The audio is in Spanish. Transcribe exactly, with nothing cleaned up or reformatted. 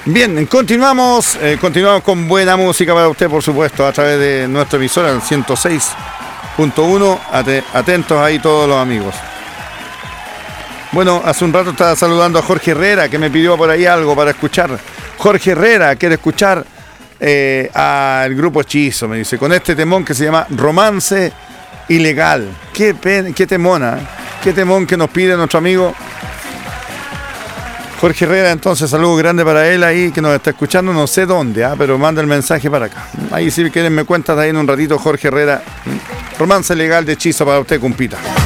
Bien, continuamos, eh, continuamos con buena música para usted, por supuesto, a través de nuestra emisora, el ciento seis punto uno. Atentos ahí todos los amigos. Bueno, hace un rato estaba saludando a Jorge Herrera, que me pidió por ahí algo para escuchar. Jorge Herrera quiere escuchar eh, al grupo Hechizo, me dice, con este temón que se llama Romance Ilegal. Qué, pen, qué temona, ¿eh? Qué temón que nos pide nuestro amigo Jorge Herrera. Entonces, saludo grande para él ahí, que nos está escuchando, no sé dónde, ¿eh? Pero manda el mensaje para acá. Ahí si quieren me cuentas ahí en un ratito, Jorge Herrera. Romance Ilegal de Hechizo para usted, compita.